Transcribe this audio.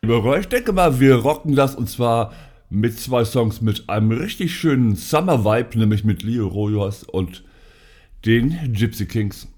Ich denke mal, wir rocken das und zwar mit 2 Songs mit einem richtig schönen Summer-Vibe, nämlich mit Leo Rojas und den Gypsy Kings.